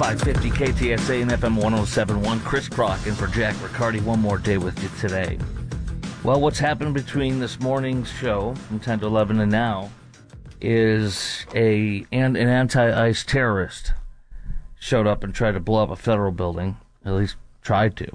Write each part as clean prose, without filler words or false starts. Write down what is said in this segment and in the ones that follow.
550 KTSA and FM 1071. Chris Crock in for Jack Riccardi. One more day with you today. Well, what's happened between this morning's show from 10 to 11 and now is an anti-ICE terrorist showed up and tried to blow up a federal building. At least tried to.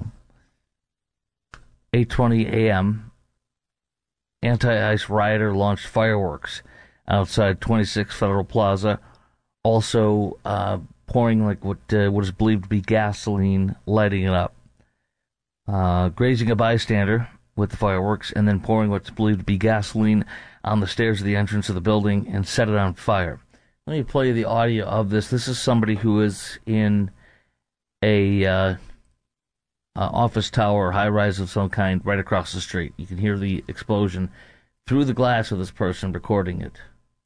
8:20 a.m. Anti-ICE rioter launched fireworks outside 26 Federal Plaza. Also pouring like what is believed to be gasoline, lighting it up. Grazing a bystander with the fireworks, and then pouring what's believed to be gasoline on the stairs of the entrance of the building and set it on fire. Let me play you the audio of this. This is somebody who is in a office tower or high-rise of some kind right across the street. You can hear the explosion through the glass of this person recording it.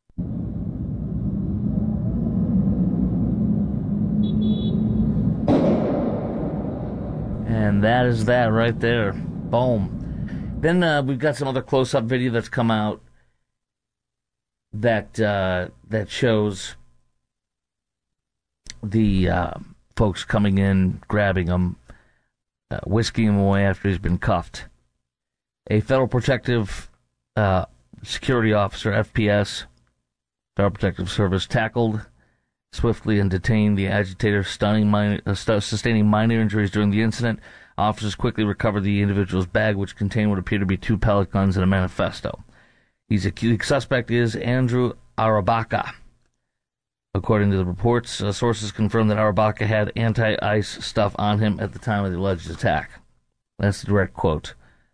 And that is that right there. Boom. Then we've got some other close-up video that's come out that shows the folks coming in, grabbing him, whisking him away after he's been cuffed. A Federal Protective Security Officer, FPS, Federal Protective Service, tackled swiftly and detained the agitator, sustaining minor injuries during the incident. Officers quickly recovered the individual's bag, which contained what appeared to be 2 pellet guns and a manifesto. The suspect is Andrew Arabaca. According to the reports, sources confirmed that Arabaca had anti-ICE stuff on him at the time of the alleged attack. That's the direct quote.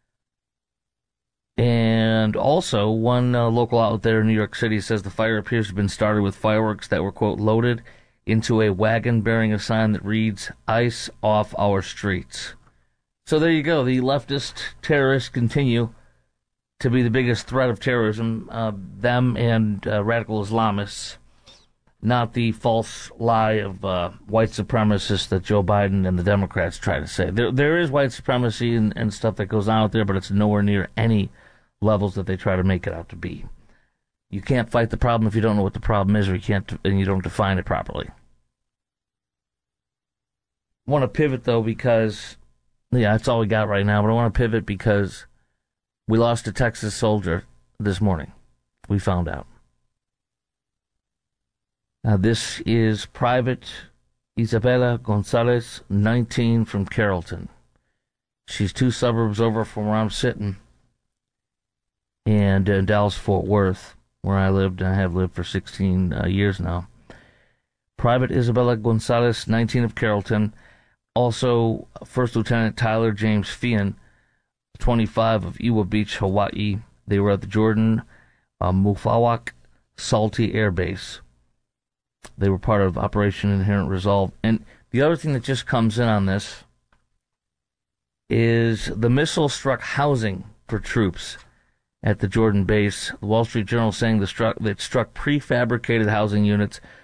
And also, one local outlet there in New York City says the fire appears to have been started with fireworks that were, quote, loaded into a wagon bearing a sign that reads, "ICE off our streets." So there you go. The leftist terrorists continue to be the biggest threat of terrorism, them and radical Islamists, not the false lie of white supremacists that Joe Biden and the Democrats try to say. There is white supremacy and stuff that goes on out there, but it's nowhere near any levels that they try to make it out to be. You can't fight the problem if you don't know what the problem is, or you don't define it properly. I want to pivot, though, because, yeah, that's all we got right now, but I want to pivot because we lost a Texas soldier this morning. We found out. Now, this is Private Isabella Gonzalez, 19, from Carrollton. She's 2 suburbs over from where I'm sitting, and Dallas-Fort Worth, where I lived, and I have lived for 16 years now. Private Isabella Gonzalez, 19, of Carrollton. Also, First Lieutenant Tyler James Feehan, 25, of Ewa Beach, Hawaii. They were at the Jordan Mufawak Salty Air Base. They were part of Operation Inherent Resolve. And the other thing that just comes in on this is the missile struck housing for troops at the Jordan base. The Wall Street Journal saying it struck prefabricated housing units